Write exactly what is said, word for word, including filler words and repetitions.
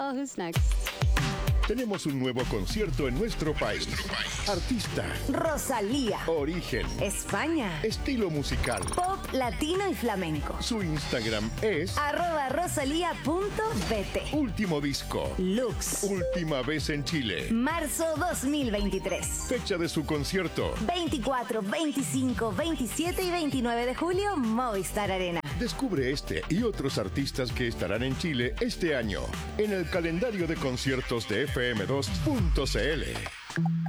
Oh, who's next? Tenemos un nuevo concierto en nuestro país. Artista. Rosalía. Origen. España. Estilo musical. Pop, latino y flamenco. Su Instagram es arroba rosalía.bt. Último disco. Lux. Última vez en Chile. Marzo dos mil veintitrés. Fecha de su concierto. veinticuatro, veinticinco, veintisiete y veintinueve de julio, Movistar Arena. Descubre este y otros artistas que estarán en Chile este año en el calendario de conciertos de F M dos punto C L.